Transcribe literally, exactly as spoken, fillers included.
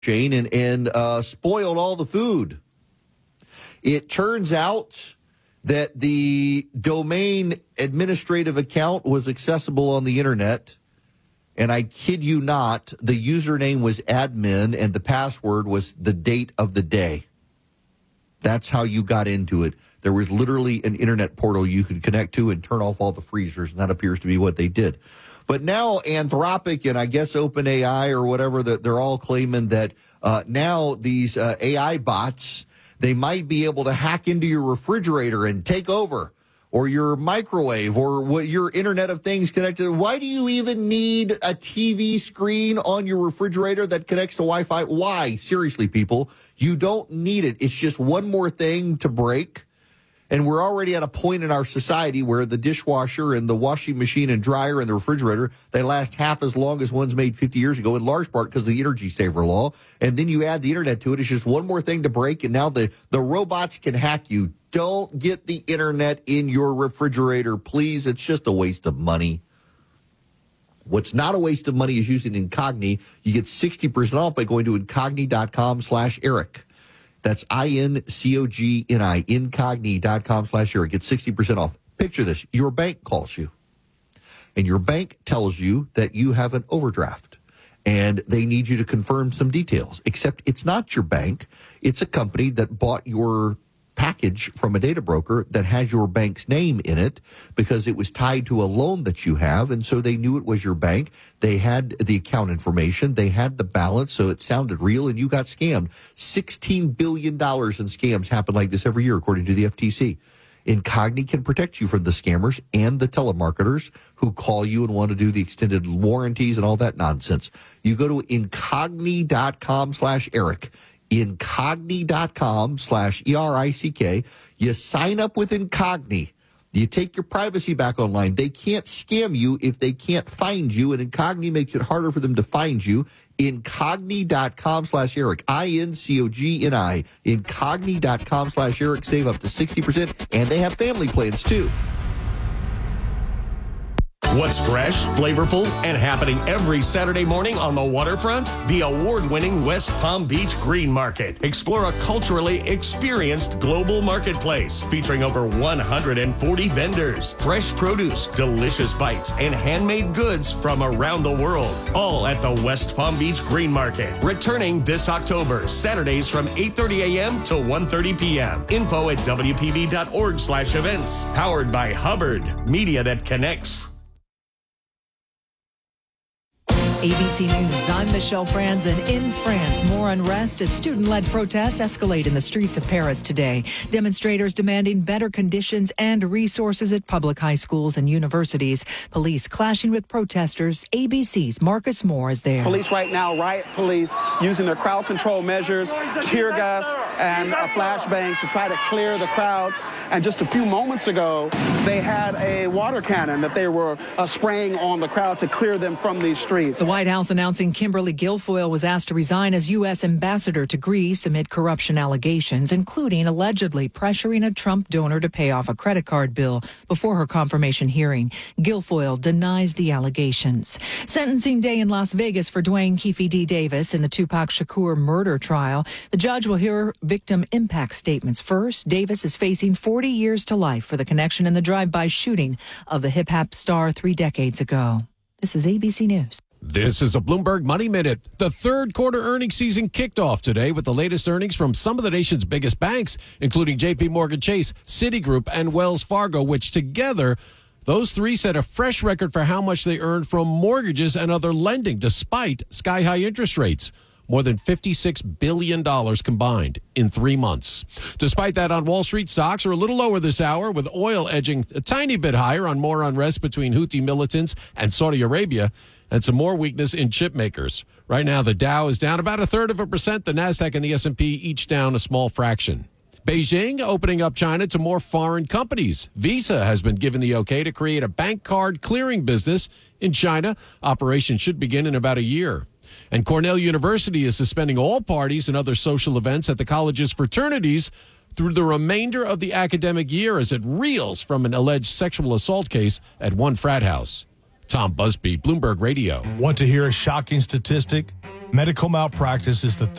chain and, and uh, spoiled all the food. It turns out that the domain administrative account was accessible on the internet. And I kid you not, the username was admin and the password was the date of the day. That's how you got into it. There was literally an internet portal you could connect to and turn off all the freezers, and that appears to be what they did. But now Anthropic and I guess OpenAI or whatever, that they're all claiming that uh, now these uh, A I bots, they might be able to hack into your refrigerator and take over, or your microwave, or what your Internet of Things connected. Why do you even need a T V screen on your refrigerator that connects to Wi-Fi? Why? Seriously, people, you don't need it. It's just one more thing to break. And we're already at a point in our society where the dishwasher and the washing machine and dryer and the refrigerator, they last half as long as ones made fifty years ago, in large part because of the energy saver law. And then you add the internet to it. It's just one more thing to break. And now the, the robots can hack you. Don't get the internet in your refrigerator, please. It's just a waste of money. What's not a waste of money is using Incogni. You get sixty percent off by going to incogni.com slash Eric. That's I N C O G N I, incogni.com slash Eric. Get sixty percent off. Picture this. Your bank calls you, and your bank tells you that you have an overdraft, and they need you to confirm some details, except it's not your bank. It's a company that bought your package from a data broker that has your bank's name in it because it was tied to a loan that you have, and so they knew it was your bank. They had the account information. They had the balance, so it sounded real, and you got scammed. sixteen billion dollars in scams happen like this every year, according to the F T C. Incogni can protect you from the scammers and the telemarketers who call you and want to do the extended warranties and all that nonsense. You go to incogni.com slash Eric. Incogni.com slash E R I C K. You sign up with Incogni. You take your privacy back online. They can't scam you if they can't find you, and Incogni makes it harder for them to find you. Incogni.com slash Eric. I N C O G N I. Incogni.com slash Eric. Save up to sixty percent, and they have family plans, too. What's fresh, flavorful, and happening every Saturday morning on the waterfront? The award-winning West Palm Beach Green Market. Explore a culturally experienced global marketplace featuring over one hundred forty vendors, fresh produce, delicious bites, and handmade goods from around the world. All at the West Palm Beach Green Market. Returning this October, Saturdays from eight thirty a.m. to one thirty p.m. Info at W P B dot org slash events. Powered by Hubbard, media that connects. A B C News, I'm Michelle Franzen. In France, more unrest as student-led protests escalate in the streets of Paris today. Demonstrators demanding better conditions and resources at public high schools and universities. Police clashing with protesters. A B C's Marcus Moore is there. Police right now, riot police, using their crowd control measures, tear gas and uh, flashbangs to try to clear the crowd. And just a few moments ago, they had a water cannon that they were uh, spraying on the crowd to clear them from these streets. The White House announcing Kimberly Guilfoyle was asked to resign as U S ambassador to Greece amid corruption allegations, including allegedly pressuring a Trump donor to pay off a credit card bill before her confirmation hearing. Guilfoyle denies the allegations. Sentencing day in Las Vegas for Dwayne Keefe D. Davis in the Tupac Shakur murder trial. The judge will hear victim impact statements first. Davis is facing forty years to life for the connection in the drive-by shooting of the hip-hop star three decades ago. This is A B C News. This is a Bloomberg Money Minute. The third quarter earnings season kicked off today with the latest earnings from some of the nation's biggest banks, including J P Morgan Chase, Citigroup, and Wells Fargo, which together, those three set a fresh record for how much they earned from mortgages and other lending, despite sky-high interest rates. More than fifty-six billion dollars combined in three months. Despite that, on Wall Street, stocks are a little lower this hour, with oil edging a tiny bit higher on more unrest between Houthi militants and Saudi Arabia, and some more weakness in chip makers. Right now, the Dow is down about a third of a percent. The Nasdaq and the S and P each down a small fraction. Beijing opening up China to more foreign companies. Visa has been given the okay to create a bank card clearing business in China. Operation should begin in about a year. And Cornell University is suspending all parties and other social events at the college's fraternities through the remainder of the academic year as it reels from an alleged sexual assault case at one frat house. Tom Busby, Bloomberg Radio. Want to hear a shocking statistic? Medical malpractice is the